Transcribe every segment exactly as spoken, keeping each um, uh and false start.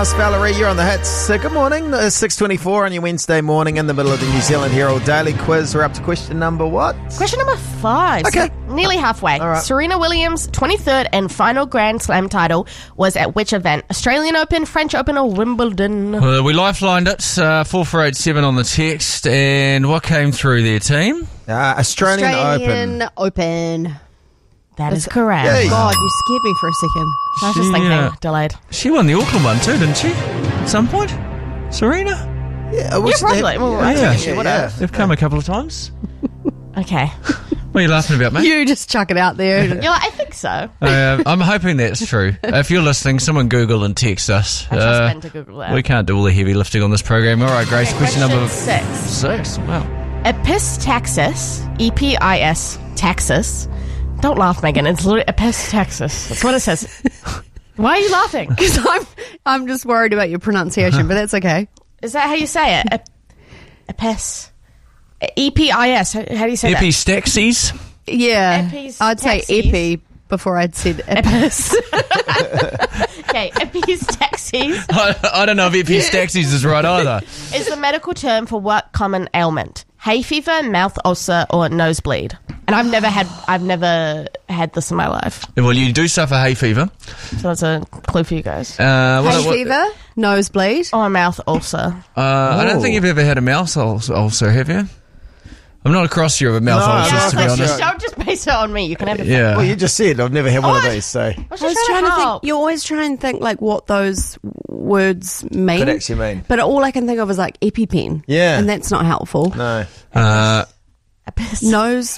House. Valerie, you're on the hits. Uh, good morning. Uh, six twenty-four on your Wednesday morning in the middle of the New Zealand Herald Daily Quiz. We're up to question number what? Question number five. Okay. So nearly halfway. All right. Serena Williams' twenty-third and final Grand Slam title was at which event? Australian Open, French Open, or Wimbledon? Well, we lifelined it, uh, four four eight seven on the text. And what came through there, team? Uh, Australian, Australian Open. Open. That is correct. Yay. God, you scared me for a second. I was just She, thinking, uh, delayed. She won the Auckland one too, didn't she? At some point? Serena? Yeah, Yeah, probably. Well, I Yeah. think she would have. They've come a couple of times. Okay. What are you laughing about, mate? You just chuck it out there. You're like, I think so. Uh, I'm hoping that's true. If you're listening, someone Google and text us. I trust Uh, Ben to Google that. we can't do all the heavy lifting on this program. All right, Grace, Okay, question, question number six. six. Wow. Epistaxis, E P I S, taxis. Don't laugh, Megan. It's literally epistaxis. That's what it says. Why are you laughing? Because I'm, I'm just worried about your pronunciation, but that's okay. Is that how you say it? Ep- Epis. E P I S. How, how do you say Epistaxis? Yeah. Epis- I'd say taxis. epi before I'd said epis. that? Okay, epistaxis I, I don't know if epistaxis is right either. is the medical term for what common ailment? Hay fever, mouth ulcer, or nosebleed? And I've never had I've never had this in my life. Well, you do suffer hay fever. So that's a clue for you guys. Uh, what- Hay what- fever, nosebleed. Or a mouth ulcer. Uh, I don't think you've ever had a mouth ulcer, ulcer, have you? I'm not across you of a mouth No, ulcer, no, to be no, honest. no. Don't just base it on me. You can have it. Yeah. Well, you just said I've never had one of Oh, these, so I was I just was trying, trying to to help. think. You always try and think like what those words mean. could actually mean. But all I can think of is like EpiPen. Yeah. and that's not helpful. No. Uh, Epis- Nose.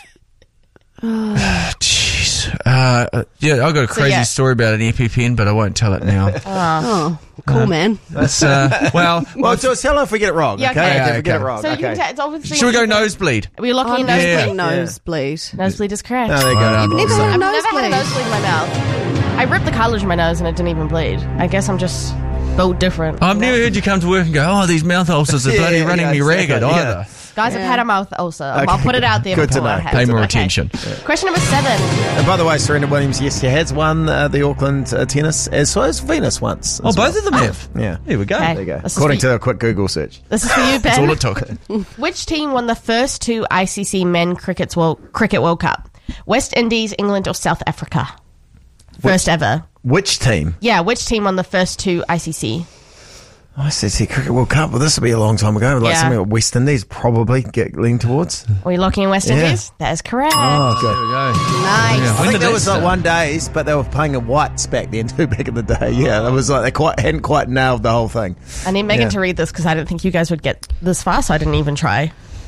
Jeez. Uh, yeah, I've got a crazy yeah. story about an EpiPen, but I won't tell it now. Oh, cool, man. It's, uh, well, Well, just tell her if we get it wrong, Yeah, okay? okay. If we Yeah, get it okay. wrong, So you okay. can ta- it's obviously. should we go nosebleed? Are we looking I'm at just nosebleed? thinking nosebleed. Nosebleed is correct. Oh, there you go. Right on. You've never had a I've nosebleed. never had a nosebleed in my mouth. I ripped the cartilage in my nose and it didn't even bleed. I guess I'm just built different. I've never heard you come to work and go, oh, these mouth ulcers are Yeah, bloody yeah, running yeah, me exactly, ragged yeah. either. Guys, I've had a mouth ulcer. I'll put it out there. Good to before know. I have Pay it. more Okay. attention. Question number seven. And by the way, Serena Williams, yes, she has won uh, the Auckland uh, tennis, as so has Venus once. Oh, as both well. of them have. Yeah. There we go. Okay. There you go. This is According for- to a quick Google search. This is for you, That's all Ben. it took. Which team won the first two I C C Men Cricket's World, Cricket World Cup? West Indies, England, or South Africa? First ever. Which team? Yeah, which team won the first two I C C? Oh, I said, see, Cricket World Cup. Well, this will be a long time ago. Like Yeah. something like West Indies, probably get lean towards. Are we looking in West Yeah. Indies? That is correct. Oh, good. There we go. Nice. Yeah. I When think did there that was like start? one days, but they were playing in whites back then too. Back in the day, yeah, it was like they quite hadn't quite nailed the whole thing. I need Megan Yeah. to read this because I didn't think you guys would get this far, so I didn't even try.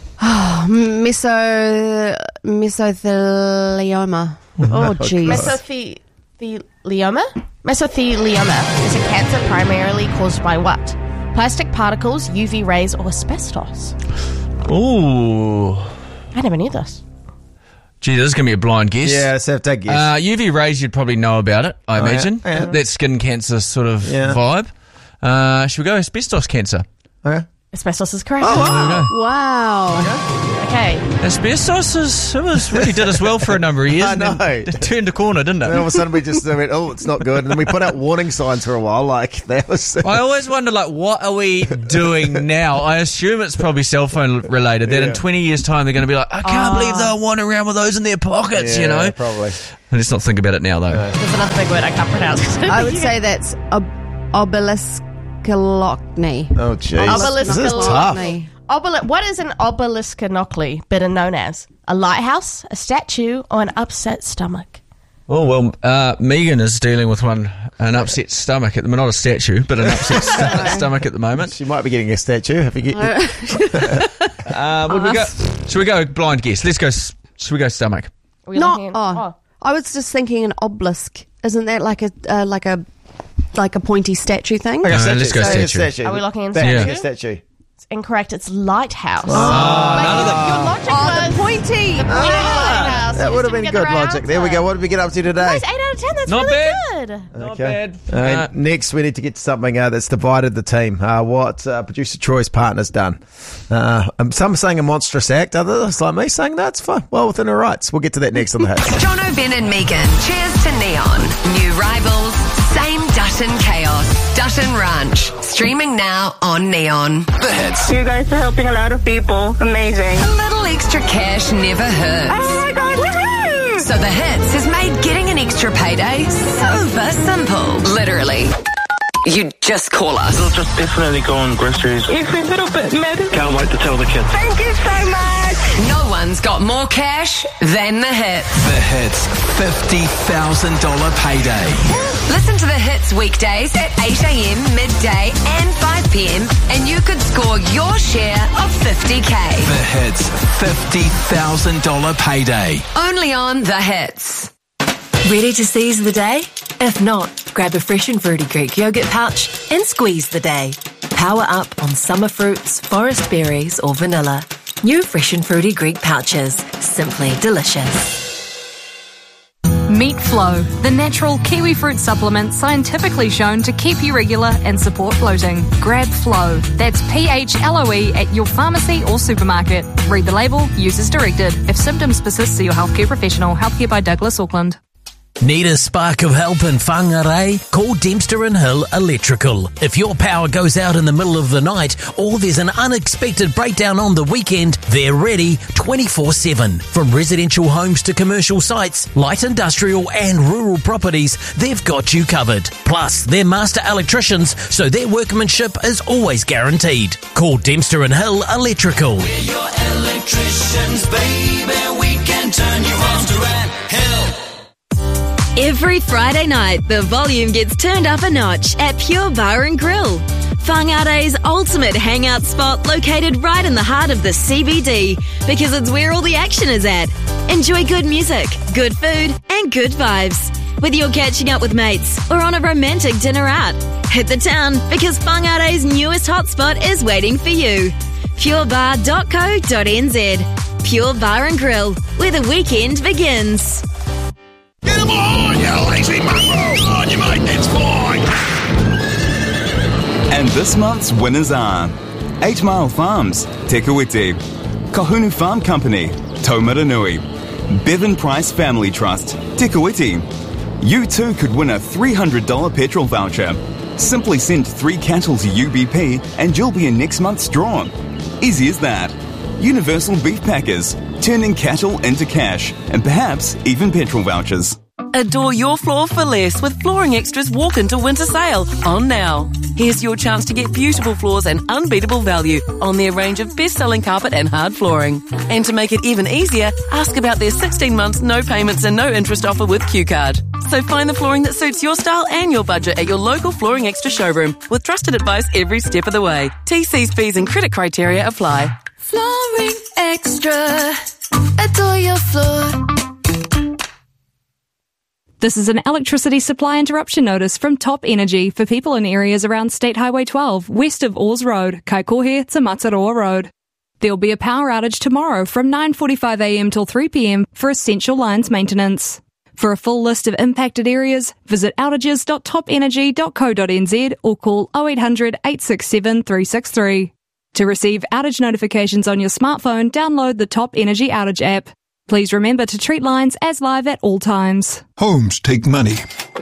Meso, mesothelioma. Oh, jeez. Mesothelioma? Mesothelioma is a cancer primarily caused by what? Plastic particles, U V rays, or asbestos? Ooh. I never knew this. Gee, this is going to be a blind guess. Yeah, let's have to guess. Uh, U V rays, you'd probably know about it, I Oh, yeah. imagine. Yeah. That skin cancer sort of Yeah. vibe. Uh, should we go asbestos cancer? okay. Asbestos is correct. Oh, wow. There we Wow. Okay. go. Asbestos is, it was, really did us well for a number of years. I and then know. It turned a corner, didn't And all it? of a sudden we just went, oh, it's not good, and then we put out warning signs for a while. Like that was. I always wonder, like, what are we doing now? I assume it's probably cell phone related. That Yeah. in twenty years' time they're going to be like, I can't believe they were wandering around with those in their pockets, Yeah, you know? probably. Let's not think about it now, though. There's another big word I can't pronounce. I would say that's ob- obeliskolochny. Oh, jeez. Obelisk- This is tough. Obel- what is an obeliskanochly, better known as? A lighthouse, a statue, or an upset stomach? Oh, well, uh, Megan is dealing with one, an upset stomach at the moment. Not a statue, but an upset st- stomach at the moment. She might be getting a statue if you get. Uh, would we go? Should we go blind guess? Let's go. s- Should we go stomach? Are we Not. looking- Oh, I was just thinking an obelisk. Isn't that like a uh, like a like a pointy statue thing? Like a Uh, statue. let's go Say a statue. Are we locking in Back statue? to a statue. It's incorrect. It's lighthouse. Oh, none of But your logic Oh, the was pointy. the pointy lighthouse. That You would have just been didn't get the good right logic. There we answer. go. What did we get up to today? Nice, eight out of ten. That's Not really bad. good. Not bad. Uh, Uh, next, we need to get to something uh, that's divided the team. Uh, what uh, producer Troy's partner's done. Uh, um, some are saying a monstrous act. Others, like me, saying that's fine. Well within her rights. We'll get to that next on the Hits. Jono, Ben and Megan. Cheers to Neon. New rivals, same dust Dutton Chaos. Dutton Ranch. Streaming now on Neon. The Hits. You guys are helping a lot of people. Amazing. A little extra cash never hurts. Oh my God, woohoo! So The Hits has made getting an extra payday super simple. Literally. You just call us. We'll just definitely go on groceries. It's a little bit mad. Can't wait to tell the kids. Thank you so much. No one's got more cash than The Hits. The Hits fifty thousand dollars payday. Listen to The Hits weekdays at eight a.m, midday and five p.m. and you could score your share of fifty K. The Hits fifty thousand dollars payday. Only on The Hits. Ready to seize the day? If not, grab a fresh and fruity Greek yogurt pouch and squeeze the day. Power up on summer fruits, forest berries or vanilla. New fresh and fruity Greek pouches. Simply delicious. Meat Flow, the natural kiwi fruit supplement scientifically shown to keep you regular and support bloating. Grab Flow. That's P H L O E at your pharmacy or supermarket. Read the label, use as directed. If symptoms persist, see your healthcare professional. Healthcare by Douglas Auckland. Need a spark of help in Whangarei? Call Dempster and Hill Electrical. If your power goes out in the middle of the night or there's an unexpected breakdown on the weekend, they're ready twenty-four seven. From residential homes to commercial sites, light industrial and rural properties, they've got you covered. Plus, they're master electricians, so their workmanship is always guaranteed. Call Dempster and Hill Electrical. We're your electricians, baby. We can turn you on. Dempster and Hill. Every Friday night, the volume gets turned up a notch at Pure Bar and Grill. Whangare's ultimate hangout spot located right in the heart of the C B D because it's where all the action is at. Enjoy good music, good food and good vibes. Whether you're catching up with mates or on a romantic dinner out, hit the town because Whangare's newest hotspot is waiting for you. pure bar dot co dot n z. Pure Bar and Grill, where the weekend begins. Get him on, you lazy mongrel! On you, mate, it's fine! And this month's winners are Eight Mile Farms, Te Kuiti, Kahunu Farm Company, Taumaranui, Bevan Price Family Trust, Te Kuiti. You too could win a three hundred dollars petrol voucher. Simply send three cattle to U B P and you'll be in next month's draw. Easy as that. Universal Beef Packers, turning cattle into cash, and perhaps even petrol vouchers. Adore your floor for less with Flooring Extra's Walk Into Winter Sale on now. Here's your chance to get beautiful floors and unbeatable value on their range of best-selling carpet and hard flooring. And to make it even easier, ask about their sixteen months no payments and no interest offer with Q Card. So find the flooring that suits your style and your budget at your local Flooring Extra showroom with trusted advice every step of the way. T Cs, fees and credit criteria apply. Flooring Extra. Adore your floor. This is an electricity supply interruption notice from Top Energy for people in areas around State Highway twelve, west of Oars Road, Kaikohe to Mataroa Road. There will be a power outage tomorrow from nine forty-five a m till three p m for essential lines maintenance. For a full list of impacted areas, visit outages dot top energy dot co dot n z or call oh eight hundred, eight six seven, three six three. To receive outage notifications on your smartphone, download the Top Energy Outage app. Please remember to treat lines as live at all times. Homes take money.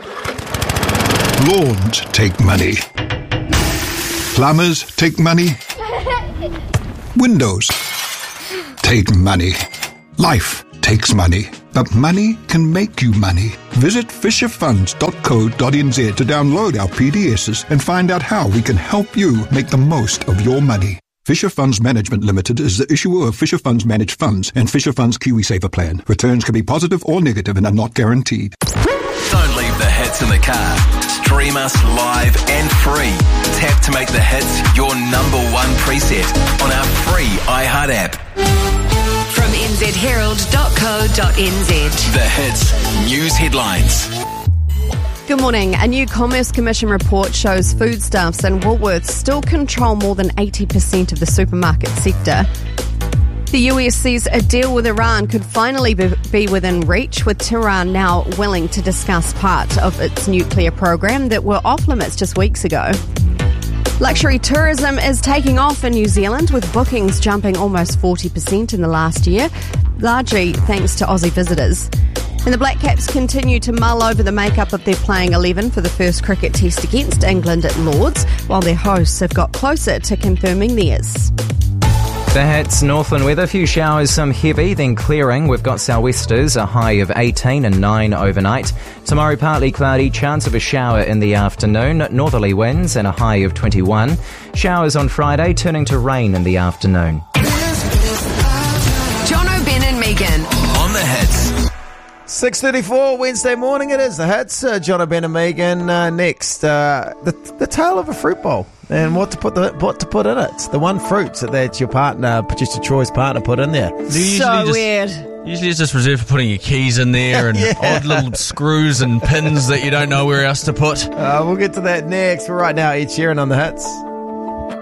Lawns take money. Plumbers take money. Windows take money. Life takes money. But money can make you money. Visit fisher funds dot co dot n z to download our P D Ss and find out how we can help you make the most of your money. Fisher Funds Management Limited is the issuer of Fisher Funds Managed Funds and Fisher Funds KiwiSaver Plan. Returns can be positive or negative and are not guaranteed. Don't leave the hits in the car. Stream us live and free. Tap to make the hits your number one preset on our free iHeart app. From n z herald dot co dot n z. The Hits News Headlines. Good morning. A new Commerce Commission report shows foodstuffs and Woolworths still control more than eighty percent of the supermarket sector. The U S says a deal with Iran could finally be within reach, with Tehran now willing to discuss part of its nuclear program that were off limits just weeks ago. Luxury tourism is taking off in New Zealand, with bookings jumping almost forty percent in the last year, largely thanks to Aussie visitors. And the Black Caps continue to mull over the makeup of their playing eleven for the first cricket test against England at Lords, while their hosts have got closer to confirming theirs. The Hits Northland weather, a few showers, some heavy, then clearing. We've got sou'westers, a high of eighteen and nine overnight. Tomorrow partly cloudy, chance of a shower in the afternoon. Northerly winds and a high of twenty-one. Showers on Friday, turning to rain in the afternoon. John O'Ben and Megan. On the Hits. six thirty-four Wednesday morning it is. The Hits, uh, John O'Ben and Megan. Uh, next, uh, the the tale of a fruit bowl and what to put the what to put in it. The one fruit that your partner, producer Troy's partner, put in there. So weird. Usually it's just reserved for putting your keys in there and Yeah. odd little screws and pins that you don't know where else to put. Uh, we'll get to that next. But right now, Ed Sheeran on the Hits.